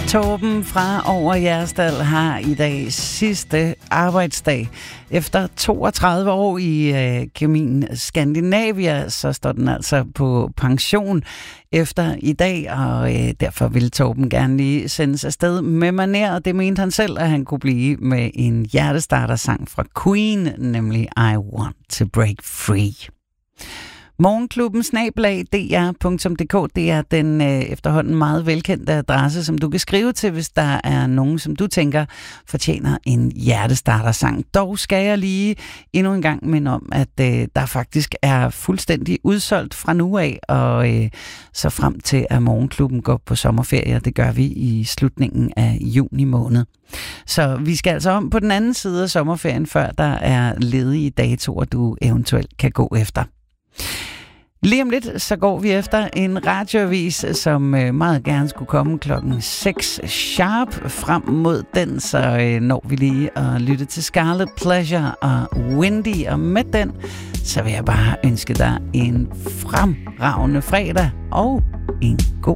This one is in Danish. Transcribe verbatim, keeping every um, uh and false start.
Torben fra Over Jerstal har i dag sidste arbejdsdag. Efter toogtredive år i øh, Kemin Skandinavia, så står den altså på pension efter i dag, og øh, derfor ville Torben gerne lige sendes afsted med manér. Det mente han selv, at han kunne blive med en hjertestarter-sang fra Queen, nemlig I Want to Break Free. Morgenklubben snabel-a d r punktum d k, det er den øh, efterhånden meget velkendte adresse, som du kan skrive til, hvis der er nogen, som du tænker fortjener en hjertestarter-sang. Dog skal jeg lige endnu en gang minde om, at øh, der faktisk er fuldstændig udsolgt fra nu af, og øh, så frem til, at Morgenklubben går på sommerferie. Det gør vi i slutningen af juni måned. Så vi skal altså om på den anden side af sommerferien, før der er ledige datoer, du eventuelt kan gå efter. Lige om lidt, så går vi efter en radioavis, som meget gerne skulle komme klokken seks sharp. Frem mod den, så når vi lige at lytte til Scarlet Pleasure og Windy. Og med den, så vil jeg bare ønske dig en fremragende fredag og en god